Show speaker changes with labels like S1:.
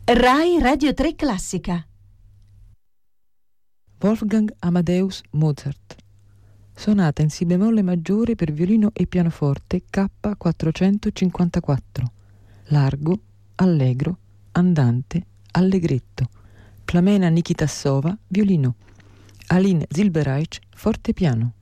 S1: Rai Radio 3 Classica.
S2: Wolfgang Amadeus Mozart. Sonata in si bemolle maggiore per violino e pianoforte K454. Largo, allegro, andante, allegretto. Plamena Nikitassova, violino. Aline Zilbereich, fortepiano.